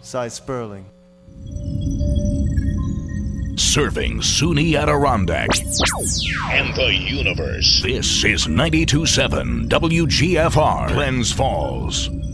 Cy Sperling. Serving SUNY Adirondack and the universe. This is 92.7 WGFR, Glens Falls.